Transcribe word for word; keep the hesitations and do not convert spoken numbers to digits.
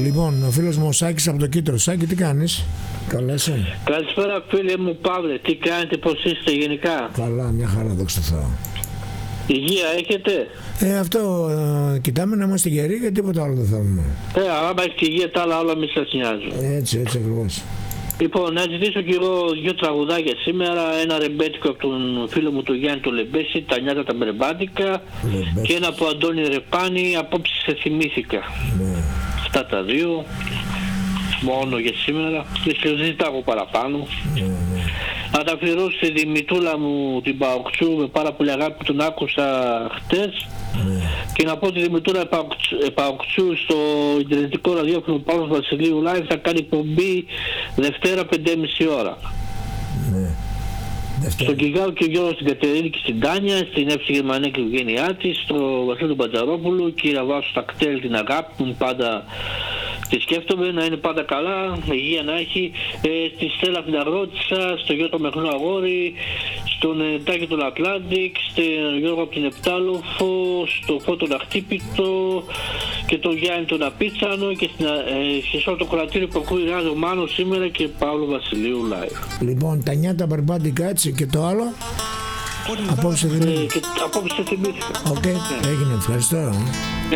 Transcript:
Λοιπόν, ο φίλος μου ο Σάκης από το Κίτρο. Σάκη, τι κάνεις? Καλά είσαι? Καλησπέρα φίλε μου Παύλε, τι κάνετε, πώς είστε γενικά? Καλά, μια χαρά, δόξα τω Θεώ. Υγεία έχετε? Ε, αυτό ε, κοιτάμε να είμαστε γεροί και τίποτα άλλο δεν θέλουμε. Ε, άμα έχετε υγεία τα άλλα όλα μη σας νοιάζουν. Έτσι, έτσι ακριβώς. Λοιπόν, να ζητήσω και εγώ δύο τραγουδάκια σήμερα, ένα ρεμπέτικο από τον φίλο μου τον Γιάννη τον Λεμπέση, τα νιάτα τα μπερμπάντικα, και ένα από Αντώνη Ρεπάνη, απόψε σε θυμήθηκα. Ναι. Αυτά τα δύο, μόνο για σήμερα, δεν σε ζητάω παραπάνω. Ναι, ναι. Να τα αφιερώσω στη Δημητούλα μου την Παοκτσού με πάρα πολύ αγάπη που τον άκουσα χτες. Ναι. Και να πω ότι η Δημητούλα Παοκτσού στο ιντερνετικό ραδιόφωνο Παύλος Βασιλείου Live θα κάνει εκπομπή Δευτέρα πέντε και μισή ώρα. Ναι. Στον Κιγάου και ο Γιώργος στην Κατερίνη και στην Τάνια, στην Εύση Γερμανία και η οικογένειά της, στο Βασίλειο Μπατζαρόπουλου και να βάσω στα κτέλ την αγάπη μου πάντα. Τη σκέφτομαι, να είναι πάντα καλά, υγεία να έχει, ε, στη Στέλλα την Αγρότησα, στο Γιώργο το Μεχνό Αγόρι, στον ε, Τάκη τον Ατλάντικ, στον Γιώργο από την Επτάλοφο, στο Φώτο Αχτύπητο και τον Γιάννη τον Απίτσανο και στην, ε, σε όλο το κρατήριο που ακούει Ράδο Μάνο σήμερα και Παύλο Βασιλείου Live. Λοιπόν, τα νιάτα μπερμπάντικα έτσι και το άλλο. Απόψε θυμήθηκα. Ε, και απόψε θυμήθηκα. Οκ, okay. Ναι. Έγινε, ευχαριστώ.